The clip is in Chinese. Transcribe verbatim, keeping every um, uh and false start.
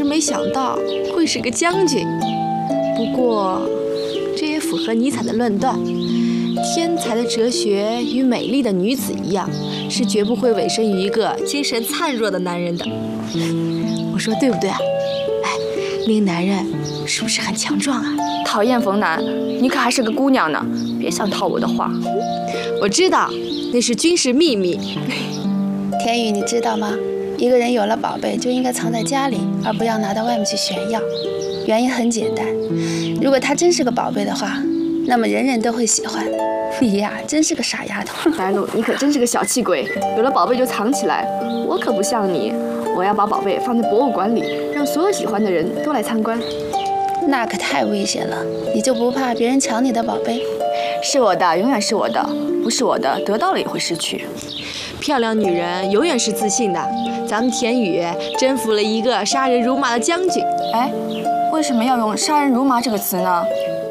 没想到会是个将军。不过，这也符合尼采的论断：天才的哲学与美丽的女子一样，是绝不会委身于一个精神灿弱的男人的。我说对不对啊？哎，那个男人是不是很强壮啊？ 讨厌冯楠，你可还是个姑娘呢，别想套我的话。 我知道，那是军事秘密。 田雨，你知道吗？一个人有了宝贝就应该藏在家里，而不要拿到外面去炫耀。原因很简单，如果他真是个宝贝的话，那么人人都会喜欢。你呀，真是个傻丫头。 白露，你可真是个小气鬼，有了宝贝就藏起来。我可不像你，我要把宝贝放在博物馆里，让所有喜欢的人都来参观。 那可太危险了，你就不怕别人抢你的宝贝？ 是我的，永远是我的；不是我的，得到了也会失去。 漂亮女人永远是自信的。咱们田雨征服了一个杀人如麻的将军。 哎，为什么要用杀人如麻这个词呢？